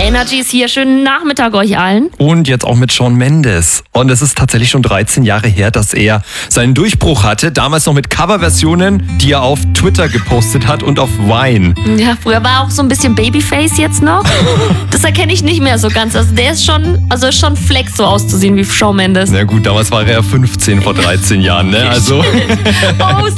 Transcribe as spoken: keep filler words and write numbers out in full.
Energy ist hier. Schönen Nachmittag euch allen. Und jetzt auch mit Shawn Mendes. Und es ist tatsächlich schon dreizehn Jahre her, dass er seinen Durchbruch hatte. Damals noch mit Coverversionen, die er auf Twitter gepostet hat und auf Vine. Ja, früher war er auch so ein bisschen Babyface jetzt noch. Das erkenne ich nicht mehr so ganz. Also der ist schon, also ist schon Flex, so auszusehen wie Shawn Mendes. Na gut, damals war er fünfzehn vor dreizehn Jahren, ne? Also. Oh,